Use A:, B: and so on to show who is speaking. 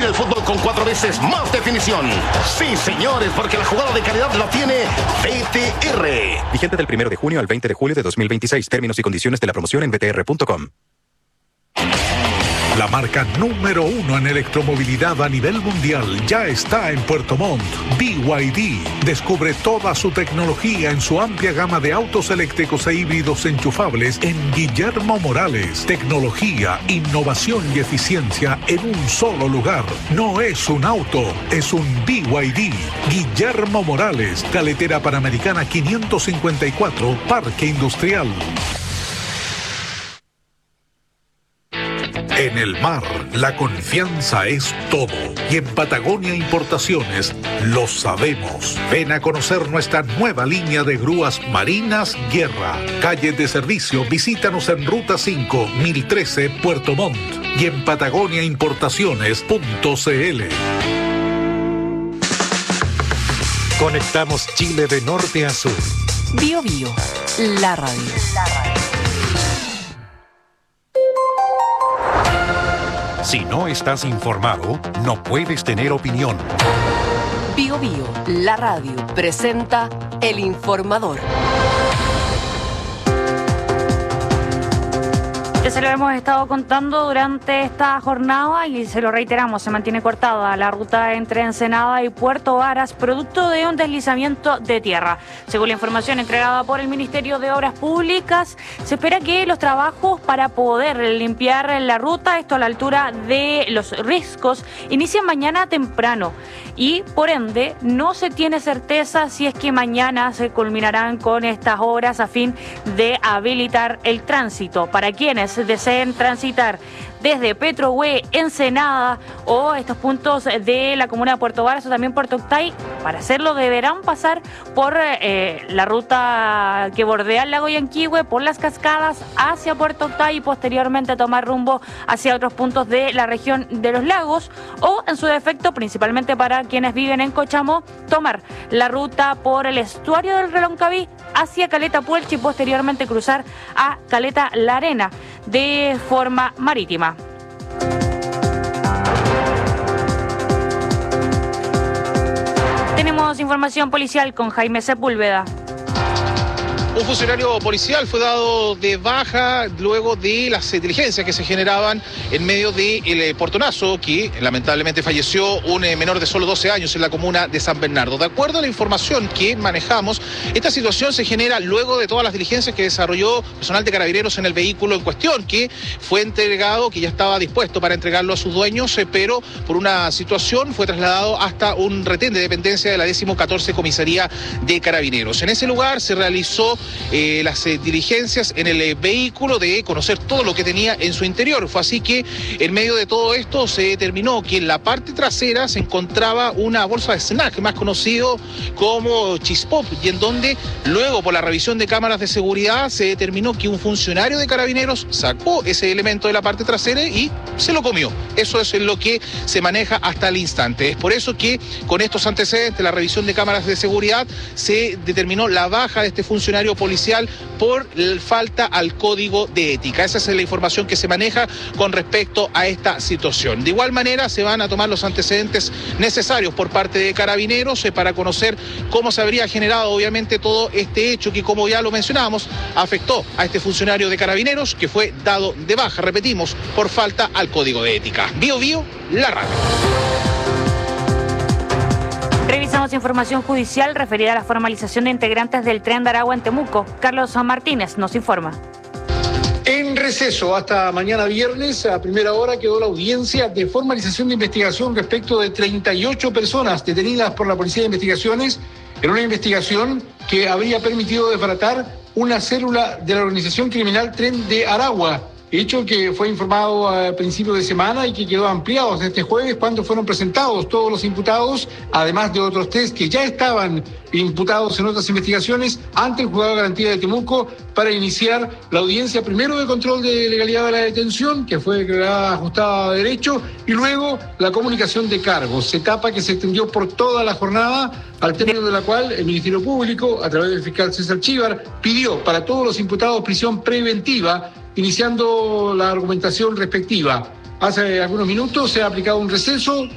A: el fútbol con 4 veces más definición. Sí, señores, porque la jugada de calidad la tiene BTR.
B: Vigente del 1 de junio al 20 de julio de 2026. Términos y condiciones de la promoción en btr.com.
C: La marca número 1 en electromovilidad a nivel mundial ya está en Puerto Montt. BYD. Descubre toda su tecnología en su amplia gama de autos eléctricos e híbridos enchufables en Guillermo Morales. Tecnología, innovación y eficiencia en un solo lugar. No es un auto, es un BYD. Guillermo Morales, Carretera Panamericana 554, Parque Industrial. En el mar, la confianza es todo. Y en Patagonia Importaciones lo sabemos. Ven a conocer nuestra nueva línea de grúas marinas Guerra. Calles de servicio, visítanos en Ruta 5, 1013, Puerto Montt. Y en patagoniaimportaciones.cl.
D: Conectamos Chile de norte a sur.
E: Bio Bio, la radio.
D: Si no estás informado, no puedes tener opinión.
E: Bio Bio, la radio, presenta El Informador.
F: Ya se lo hemos estado contando durante esta jornada y se lo reiteramos, se mantiene cortada la ruta entre Ensenada y Puerto Varas, producto de un deslizamiento de tierra. Según la información entregada por el Ministerio de Obras Públicas, se espera que los trabajos para poder limpiar la ruta, esto a la altura de Los Riscos, inician mañana temprano y por ende no se tiene certeza si es que mañana se culminarán con estas obras a fin de habilitar el tránsito. Para quienes deseen transitar desde Petrohue, Ensenada o estos puntos de la comuna de Puerto Varas o también Puerto Octay, para hacerlo deberán pasar por la ruta que bordea el lago Yanquihue, por las cascadas hacia Puerto Octay y posteriormente tomar rumbo hacia otros puntos de la región de los lagos o en su defecto, principalmente para quienes viven en Cochamó, tomar la ruta por el estuario del Reloncaví hacia Caleta Puelche y posteriormente cruzar a Caleta La Arena de forma marítima. Tenemos información policial con Jaime Sepúlveda.
G: Un funcionario policial fue dado de baja luego de las diligencias que se generaban en medio del portonazo que lamentablemente falleció un menor de solo 12 años en la comuna de San Bernardo. De acuerdo a la información que manejamos, esta situación se genera luego de todas las diligencias que desarrolló personal de Carabineros en el vehículo en cuestión, que fue entregado, que ya estaba dispuesto para entregarlo a sus dueños, pero por una situación fue trasladado hasta un retén de dependencia de la 14ª Comisaría de Carabineros. En ese lugar se realizó las diligencias en el vehículo de conocer todo lo que tenía en su interior. Fue así que en medio de todo esto se determinó que en la parte trasera se encontraba una bolsa de snack, más conocido como chispop, y en donde luego por la revisión de cámaras de seguridad se determinó que un funcionario de Carabineros sacó ese elemento de la parte trasera y se lo comió. Eso es lo que se maneja hasta el instante. Es por eso que con estos antecedentes, la revisión de cámaras de seguridad, se determinó la baja de este funcionario policial por falta al código de ética. Esa es la información que se maneja con respecto a esta situación. De igual manera se van a tomar los antecedentes necesarios por parte de Carabineros para conocer cómo se habría generado obviamente todo este hecho que, como ya lo mencionábamos, afectó a este funcionario de Carabineros que fue dado de baja, repetimos, por falta al código de ética. Bio Bio, la radio.
F: Revisamos información judicial referida a la formalización de integrantes del Tren de Aragua en Temuco. Carlos Martínez nos informa.
H: En receso hasta mañana viernes, a primera hora, quedó la audiencia de formalización de investigación respecto de 38 personas detenidas por la Policía de Investigaciones en una investigación que habría permitido desbaratar una célula de la organización criminal Tren de Aragua. Hecho que fue informado a principio de semana y que quedó ampliado hasta este jueves cuando fueron presentados todos los imputados, además de otros 3 que ya estaban imputados en otras investigaciones ante el Juzgado de Garantía de Temuco para iniciar la audiencia primero de control de legalidad de la detención, que fue declarada ajustada a derecho, y luego la comunicación de cargos, etapa que se extendió por toda la jornada, al término de la cual el Ministerio Público, a través del fiscal César Chívar, pidió para todos los imputados prisión preventiva, iniciando la argumentación respectiva. Hace algunos minutos se ha aplicado un receso